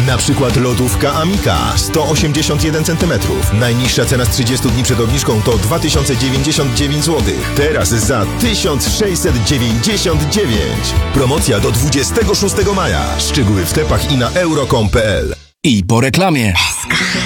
Na przykład lodówka Amika 181 cm. Najniższa cena z 30 dni przed obniżką to 2099 zł. Teraz za 1699. Promocja do 26 maja. Szczegóły w tepach i na euro.com.pl. I po reklamie.